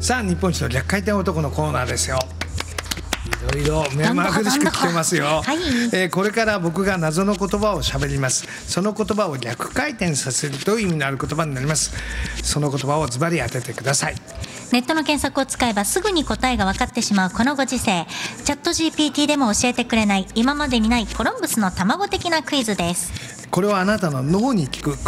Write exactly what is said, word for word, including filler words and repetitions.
さあ、日本一の逆回転男のコーナーですよ。いろいろ目まぐるしく来てますよ、 はい。 えーこれから僕が謎の言葉を喋ります。その言葉を逆回転させると意味のある言葉になります。その言葉をズバリ当ててください。 ネットの検索を使えばすぐに答えが分かってしまうこのご時世、チャット ジーピーティー でも教えてくれない今までにないコロンブスの卵的なクイズです。 これはあなたの脳に効く